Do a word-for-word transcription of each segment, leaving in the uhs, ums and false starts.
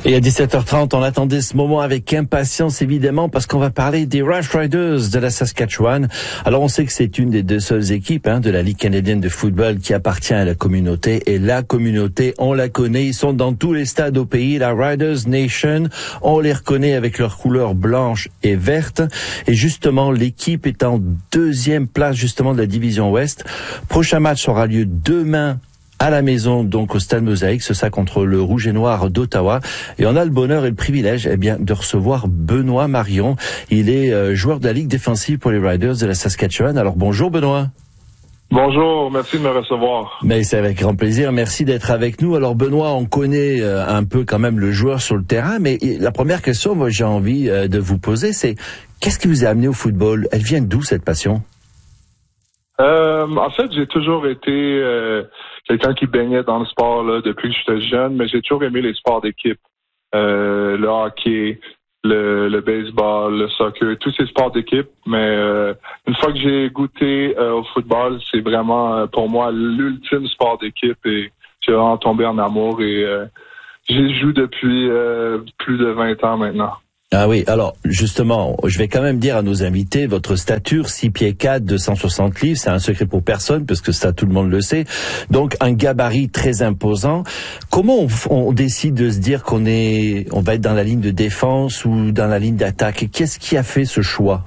Et à dix-sept heures trente, on attendait ce moment avec impatience, évidemment, parce qu'on va parler des Rough Riders de la Saskatchewan. Alors, on sait que c'est une des deux seules équipes hein, de la Ligue canadienne de football qui appartient à la communauté. Et la communauté, on la connaît. Ils sont dans tous les stades au pays. La Riders Nation, on les reconnaît avec leurs couleurs blanches et vertes. Et justement, l'équipe est en deuxième place, justement, de la division Ouest. Prochain match aura lieu demain à la maison, donc au Stade Mosaïque, ce sera contre le Rouge et Noir d'Ottawa. Et on a le bonheur et le privilège, eh bien, de recevoir Benoît Marion. Il est euh, joueur de la Ligue défensive pour les Riders de la Saskatchewan. Alors bonjour Benoît. Bonjour, merci de me recevoir. Mais c'est avec grand plaisir, merci d'être avec nous. Alors Benoît, on connaît euh, un peu quand même le joueur sur le terrain, mais la première question, moi j'ai envie euh, de vous poser, c'est qu'est-ce qui vous a amené au football? Elle vient d'où cette passion? Euh, en fait, j'ai toujours été euh, quelqu'un qui baignait dans le sport là, depuis que j'étais jeune, mais j'ai toujours aimé les sports d'équipe. Euh, le hockey, le, le baseball, le soccer, tous ces sports d'équipe. Mais euh, une fois que j'ai goûté euh, au football, c'est vraiment euh, pour moi l'ultime sport d'équipe et j'ai vraiment tombé en amour et euh, j'y joue depuis euh, plus de vingt ans maintenant. Ah oui, alors justement, je vais quand même dire à nos invités, votre stature, six pieds quatre, deux cent soixante livres, c'est un secret pour personne, parce que ça tout le monde le sait. Donc un gabarit très imposant. Comment on, on décide de se dire qu'on est, on va être dans la ligne de défense ou dans la ligne d'attaque? Qu'est-ce qui a fait ce choix?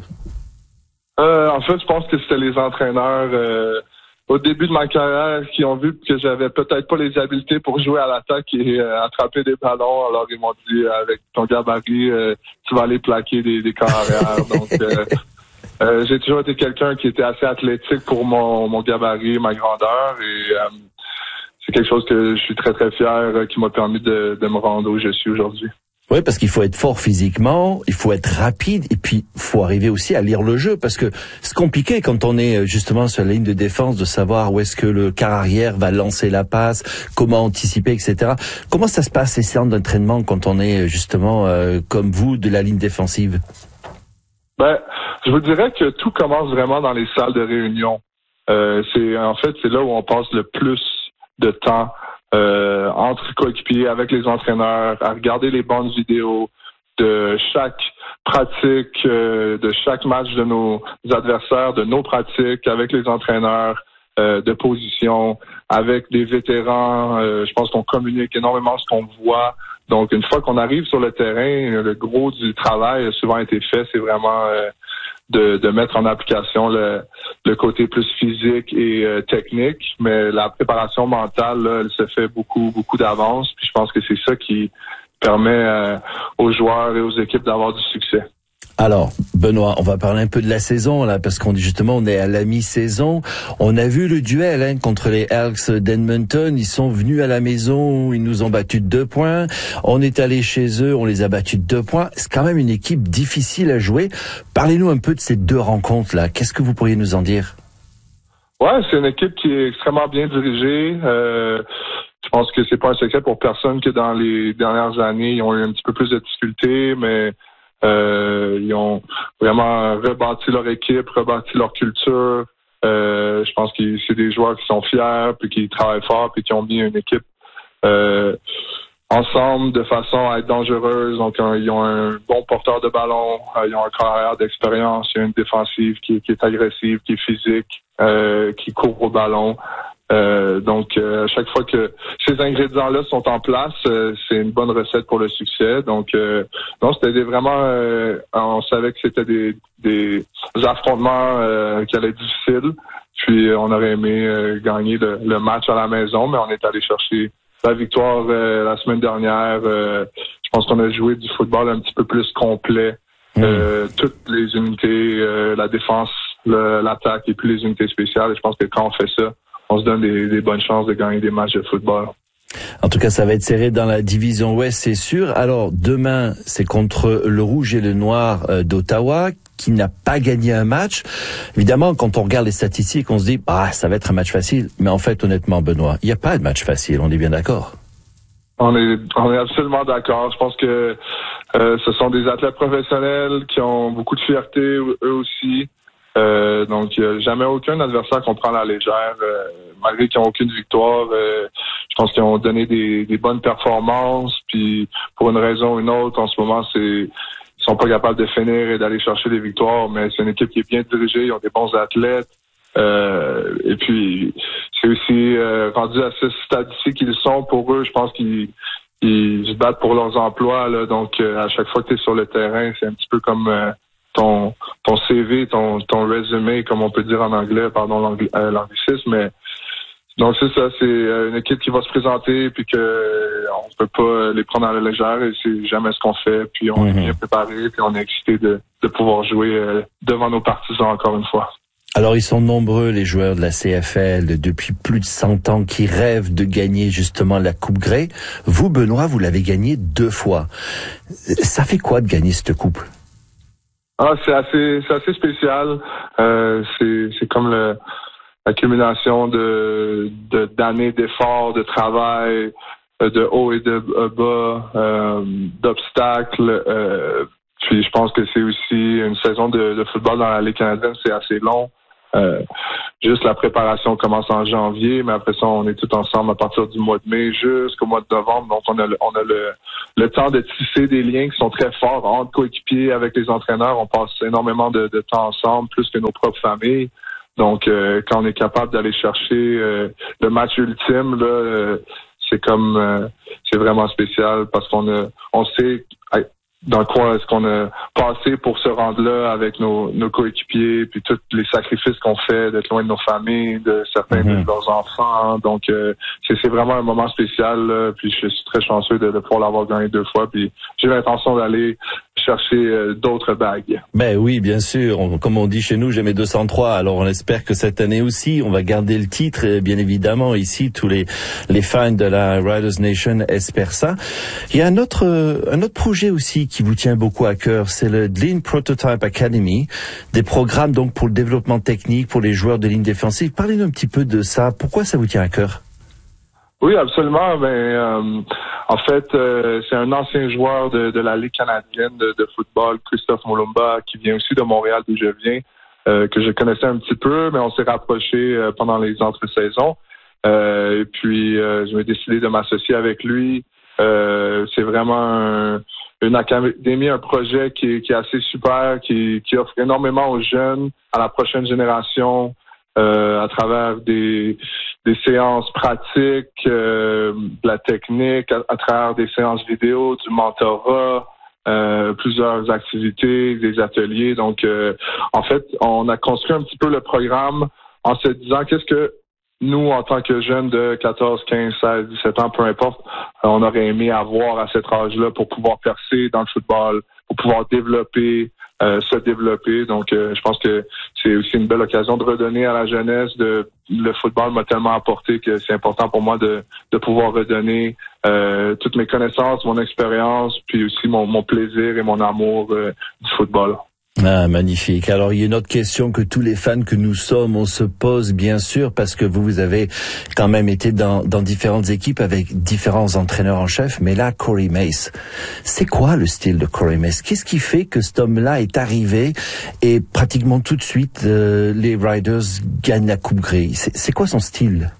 Euh, en fait, je pense que c'était les entraîneurs euh, au début de ma carrière qui ont vu que j'avais peut-être pas les habiletés pour jouer à l'attaque et euh, attraper des ballons. Alors ils m'ont dit avec ton gabarit, euh, tu vas aller plaquer des, des corps arrière. Donc euh, euh, j'ai toujours été quelqu'un qui était assez athlétique pour mon, mon gabarit, ma grandeur et euh, c'est quelque chose que je suis très très fier euh, qui m'a permis de, de me rendre où je suis aujourd'hui. Oui, parce qu'il faut être fort physiquement, il faut être rapide, et puis il faut arriver aussi à lire le jeu, parce que c'est compliqué quand on est justement sur la ligne de défense de savoir où est-ce que le quart arrière va lancer la passe, comment anticiper, et cetera. Comment ça se passe ces séances d'entraînement quand on est justement euh, comme vous de la ligne défensive? Ben, je vous dirais que tout commence vraiment dans les salles de réunion. Euh, c'est en fait c'est là où on passe le plus de temps. Euh, entre coéquipiers, avec les entraîneurs, à regarder les bonnes vidéos de chaque pratique, euh, de chaque match de nos adversaires, de nos pratiques, avec les entraîneurs euh, de position, avec des vétérans. Euh, je pense qu'on communique énormément ce qu'on voit. Donc, une fois qu'on arrive sur le terrain, le gros du travail a souvent été fait. C'est vraiment euh, de, de mettre en application le, le côté plus physique et euh, technique, mais la préparation mentale, là, elle se fait beaucoup, beaucoup d'avance. Puis je pense que c'est ça qui permet euh, aux joueurs et aux équipes d'avoir du succès. Alors, Benoît, on va parler un peu de la saison, là, parce qu'on dit justement, on est à la mi-saison. On a vu le duel hein, contre les Elks d'Edmonton. Ils sont venus à la maison, ils nous ont battus de deux points. On est allé chez eux, on les a battus de deux points. C'est quand même une équipe difficile à jouer. Parlez-nous un peu de ces deux rencontres-là. Qu'est-ce que vous pourriez nous en dire? Ouais, c'est une équipe qui est extrêmement bien dirigée. Euh, je pense que c'est pas un secret pour personne que dans les dernières années, ils ont eu un petit peu plus de difficultés, mais Euh, ils ont vraiment rebâti leur équipe, rebâti leur culture. Euh, je pense que c'est des joueurs qui sont fiers, puis qui travaillent fort, puis qui ont mis une équipe euh, ensemble de façon à être dangereuse. Donc, un, ils ont un bon porteur de ballon, euh, ils ont un carrière d'expérience, il y a une défensive qui, qui est agressive, qui est physique, euh, qui court au ballon. Euh, donc, euh, à chaque fois que ces ingrédients-là sont en place, euh, c'est une bonne recette pour le succès. Donc, euh, non, c'était des, vraiment, euh, on savait que c'était des, des affrontements euh, qui allaient être difficiles. Puis, on aurait aimé euh, gagner le, le match à la maison, mais on est allé chercher la victoire euh, la semaine dernière. Euh, je pense qu'on a joué du football un petit peu plus complet. Euh, mmh. Toutes les unités, euh, la défense, le, l'attaque et puis les unités spéciales. Et je pense que quand on fait ça, on se donne des, des bonnes chances de gagner des matchs de football. En tout cas, ça va être serré dans la division Ouest, c'est sûr. Alors, demain, c'est contre le Rouge et le Noir euh, d'Ottawa, qui n'a pas gagné un match. Évidemment, quand on regarde les statistiques, on se dit, ah, ça va être un match facile. Mais en fait, honnêtement, Benoît, il n'y a pas de match facile, on est bien d'accord. On est, on est absolument d'accord. Je pense que euh, ce sont des athlètes professionnels qui ont beaucoup de fierté, eux aussi. Euh, donc, il n'y a jamais aucun adversaire qu'on prend à la légère. Euh, malgré qu'ils n'ont aucune victoire, euh, je pense qu'ils ont donné des, des bonnes performances. Puis pour une raison ou une autre, en ce moment, c'est ils sont pas capables de finir et d'aller chercher des victoires. Mais c'est une équipe qui est bien dirigée, ils ont des bons athlètes. Euh, et puis c'est aussi euh, rendu à ce stade-ci qu'ils sont pour eux. Je pense qu'ils ils se battent pour leurs emplois. Là, donc euh, à chaque fois que tu es sur le terrain, c'est un petit peu comme euh, ton ton C V, ton ton résumé, comme on peut dire en anglais, pardon l'angli- euh, l'anglicisme, mais donc c'est ça, c'est une équipe qui va se présenter puis que euh, on peut pas les prendre à la légère et c'est jamais ce qu'on fait, puis on mm-hmm. est bien préparé puis on est excité de de pouvoir jouer euh, devant nos partisans encore une fois. Alors ils sont nombreux les joueurs de la C F L depuis plus de cent ans qui rêvent de gagner justement la Coupe Grey. Vous Benoît, vous l'avez gagnée deux fois. Ça fait quoi de gagner cette coupe? Ah, c'est assez, c'est assez spécial. Euh, c'est, c'est comme le, l'accumulation de, de d'années d'efforts, de travail, de haut et de bas, euh, d'obstacles. Euh, puis je pense que c'est aussi une saison de, de football dans la Ligue canadienne, c'est assez long. Euh, juste la préparation commence en janvier, mais après ça, on est tous ensemble à partir du mois de mai jusqu'au mois de novembre. Donc, on a le, on a le, le temps de tisser des liens qui sont très forts entre coéquipiers, avec les entraîneurs. On passe énormément de, de temps ensemble, plus que nos propres familles. Donc, euh, quand on est capable d'aller chercher euh, le match ultime, là, euh, c'est comme, euh, c'est vraiment spécial parce qu'on a, on sait dans quoi est-ce qu'on a passé pour se rendre là avec nos, nos coéquipiers, puis tous les sacrifices qu'on fait d'être loin de nos familles, de certains mm-hmm. de leurs enfants. Donc, euh, c'est, c'est vraiment un moment spécial, là, puis je suis très chanceux de, de pouvoir l'avoir gagné deux fois, puis j'ai l'intention d'aller chercher euh, d'autres bagues. Ben oui, bien sûr. On, comme on dit chez nous, j'ai mes deux cent trois. Alors, on espère que cette année aussi, on va garder le titre. Et bien évidemment, ici, tous les les fans de la Riders Nation espèrent ça. Il y a un autre un autre projet aussi qui vous tient beaucoup à cœur, c'est le Lean Prototype Academy, des programmes donc pour le développement technique pour les joueurs de ligne défensive. Parlez-nous un petit peu de ça. Pourquoi ça vous tient à cœur? Oui, absolument. Ben, euh, en fait, euh, c'est un ancien joueur de, de la Ligue canadienne de, de football, Christophe Mulumba, qui vient aussi de Montréal, d'où je viens, euh, que je connaissais un petit peu, mais on s'est rapprochés euh, pendant les entre-saisons. Euh, et puis, euh, je m'ai décidé de m'associer avec lui. Euh, c'est vraiment un, une académie, un projet qui est, qui est assez super, qui, qui offre énormément aux jeunes, à la prochaine génération, euh, à travers des des séances pratiques, euh, de la technique, à, à travers des séances vidéo, du mentorat, euh, plusieurs activités, des ateliers. Donc, euh, en fait, on a construit un petit peu le programme en se disant qu'est-ce que nous, en tant que jeunes de quatorze, quinze, seize, dix-sept ans, peu importe, on aurait aimé avoir à cet âge-là pour pouvoir percer dans le football, pour pouvoir développer, euh, se développer. Donc, euh, je pense que c'est aussi une belle occasion de redonner à la jeunesse. De, le football m'a tellement apporté que c'est important pour moi de, de pouvoir redonner euh, toutes mes connaissances, mon expérience, puis aussi mon, mon plaisir et mon amour euh, du football. Ah, magnifique. Alors, il y a une autre question que tous les fans que nous sommes, on se pose bien sûr, parce que vous, vous avez quand même été dans, dans différentes équipes avec différents entraîneurs en chef, mais là, Corey Mace, c'est quoi le style de Corey Mace? Qu'est-ce qui fait que cet homme-là est arrivé et pratiquement tout de suite, euh, les Riders gagnent la Coupe Grey? C'est, c'est quoi son style?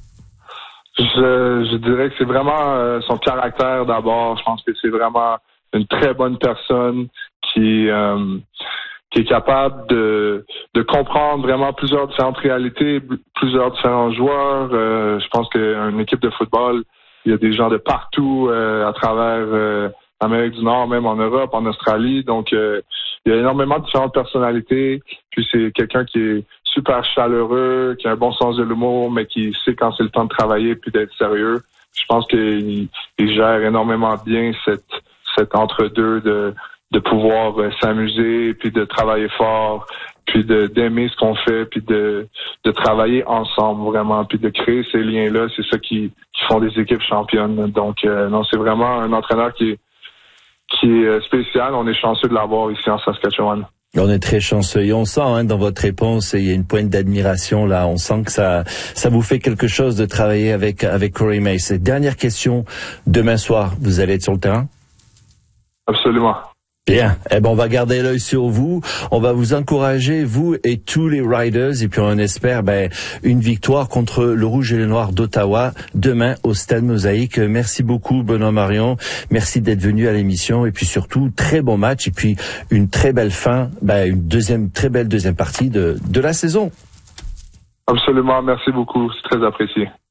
Je, je dirais que c'est vraiment euh, son caractère d'abord. Je pense que c'est vraiment une très bonne personne qui euh, qui est capable de de comprendre vraiment plusieurs différentes réalités, plusieurs différents joueurs. Euh, je pense qu'une équipe de football, il y a des gens de partout euh, à travers euh, l'Amérique du Nord, même en Europe, en Australie. Donc, euh, il y a énormément de différentes personnalités. Puis c'est quelqu'un qui est super chaleureux, qui a un bon sens de l'humour, mais qui sait quand c'est le temps de travailler puis d'être sérieux. Je pense qu'il il gère énormément bien cette cet entre-deux de de pouvoir euh, s'amuser, puis de travailler fort, puis de d'aimer ce qu'on fait, puis de de travailler ensemble vraiment, puis de créer ces liens-là. C'est ça qui, qui font des équipes championnes. Donc, euh, non, c'est vraiment un entraîneur qui est, qui est spécial. On est chanceux de l'avoir ici en Saskatchewan. On est très chanceux et on sent hein, dans votre réponse, il y a une pointe d'admiration là. On sent que ça, ça vous fait quelque chose de travailler avec avec Corey Mace. Dernière question, demain soir, vous allez être sur le terrain? Absolument. Bien. Eh ben, on va garder l'œil sur vous. On va vous encourager, vous et tous les Riders. Et puis, on espère, ben, une victoire contre le Rouge et le Noir d'Ottawa demain au Stade Mosaïque. Merci beaucoup, Benoît Marion. Merci d'être venu à l'émission. Et puis, surtout, très bon match. Et puis, une très belle fin, ben, une deuxième, très belle deuxième partie de, de la saison. Absolument. Merci beaucoup. C'est très apprécié.